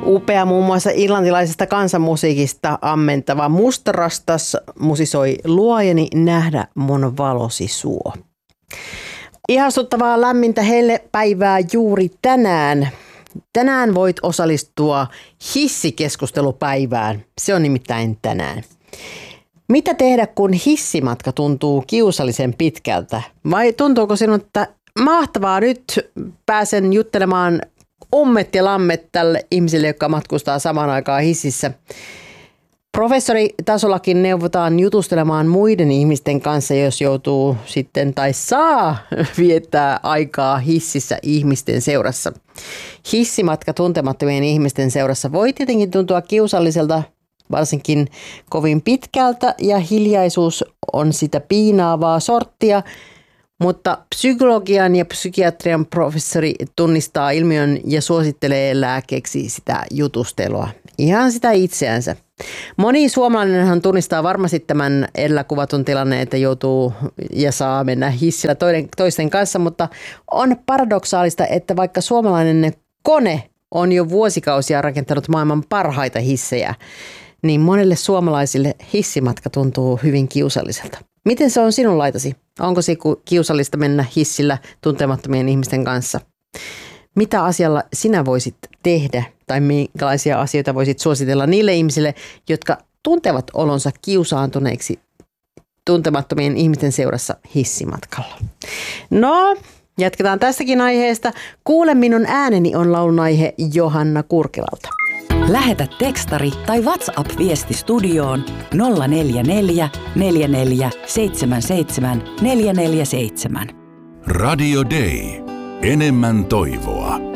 Upea muun muassa irlantilaisesta kansanmusiikista ammentava Mustarastas musisoi luojeni nähdä mun valosi suo. Ihastuttavaa lämmintä hellepäivää juuri tänään. Tänään voit osallistua hissikeskustelupäivään. Se on nimittäin tänään. Mitä tehdä, kun hissimatka tuntuu kiusallisen pitkältä? Vai tuntuuko sinun, että mahtavaa, nyt pääsen juttelemaan ummet ja lammet tälle ihmiselle, joka matkustaa samaan aikaan hississä? Professoritasollakin neuvotaan jutustelemaan muiden ihmisten kanssa, jos joutuu sitten tai saa viettää aikaa hississä ihmisten seurassa. Hissimatka tuntemattomien ihmisten seurassa voi tietenkin tuntua kiusalliselta, varsinkin kovin pitkältä, ja hiljaisuus on sitä piinaavaa sorttia, mutta psykologian ja psykiatrian professori tunnistaa ilmiön ja suosittelee lääkkeeksi sitä jutustelua, ihan sitä itseänsä. Moni suomalainenhan tunnistaa varmasti tämän edellä kuvatun tilanne, että joutuu ja saa mennä hissillä toisten kanssa, mutta on paradoksaalista, että vaikka suomalainen kone on jo vuosikausia rakentanut maailman parhaita hissejä, niin monelle suomalaisille hissimatka tuntuu hyvin kiusalliselta. Miten se on sinun laitasi? Onko se kiusallista mennä hissillä tuntemattomien ihmisten kanssa? Mitä asialla sinä voisit tehdä tai minkälaisia asioita voisit suositella niille ihmisille, jotka tuntevat olonsa kiusaantuneiksi tuntemattomien ihmisten seurassa hissimatkalla? No, jatketaan tästäkin aiheesta. Kuule minun ääneni on laulun aihe Johanna Kurkilalta. Lähetä tekstari tai WhatsApp-viesti studioon 044 44 77 447. Radio Day. Enemmän toivoa.